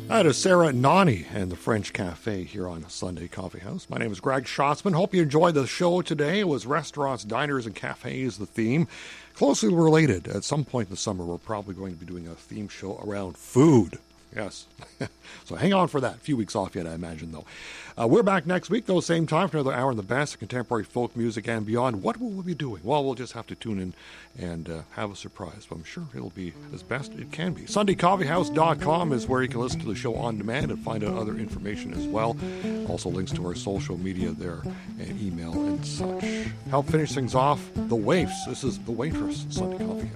That is Sarah Nani and the French Cafe here on Sunday Coffee House. My name is Greg Schatzman. Hope you enjoyed the show today. It was restaurants, diners, and cafes, the theme. Closely related. At some point in the summer, we're probably going to be doing a theme show around food. Yes. So hang on for that. A few weeks off yet, I imagine, though. We're back next week, though, same time for another hour in the best of contemporary folk music and beyond. What will we be doing? Well, we'll just have to tune in and have a surprise. But I'm sure it'll be as best it can be. SundayCoffeehouse.com is where you can listen to the show on demand and find out other information as well. Also links to our social media there and email and such. Help finish things off, The Waifs. This is The Waitress, Sunday Coffee House.